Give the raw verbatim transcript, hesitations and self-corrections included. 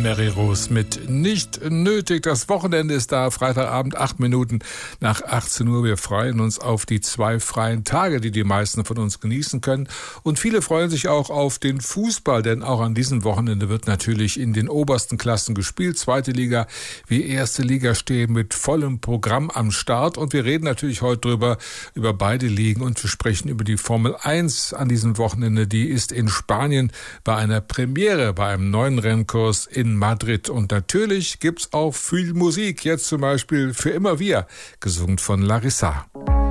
Mary Rose mit Nicht nötig. Das Wochenende ist da, Freitagabend, acht Minuten nach achtzehn Uhr. Wir freuen uns auf die zwei freien Tage, die die meisten von uns genießen können. Und viele freuen sich auch auf den Fußball, denn auch an diesem Wochenende wird natürlich in den obersten Klassen gespielt. Zweite Liga wie erste Liga stehen mit vollem Programm am Start. Und wir reden natürlich heute drüber, über beide Ligen, und wir sprechen über die Formel eins an diesem Wochenende. Die ist in Spanien bei einer Premiere, bei einem neuen Rennkurs in Madrid. Und natürlich gibt's auch viel Musik, jetzt zum Beispiel Für immer wir, gesungen von Larissa.